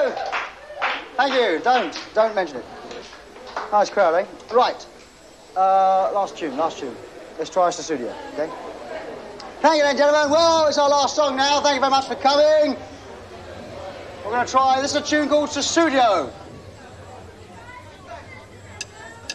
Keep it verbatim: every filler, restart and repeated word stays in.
you. Thank you. Don't. Don't mention it. Nice crowd, eh? Right. Uh, last tune, last tune. Let's try Sussudio, okay? Thank you then, gentlemen. Well, it's our last song now. Thank you very much for coming. We're going to try... This is a tune called Sussudio.